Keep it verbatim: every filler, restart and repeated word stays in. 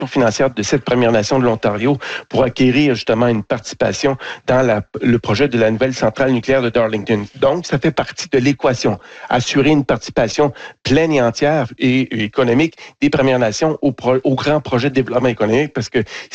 financière de cette Première Nation de l'Ontario pour acquérir justement une participation dans la, le projet de la nouvelle centrale nucléaire de Darlington. Donc, ça fait partie de l'équation. Assurer une participation pleine et entière et, et économique des Premières Nations au, pro, au grand projet de développement économique parce que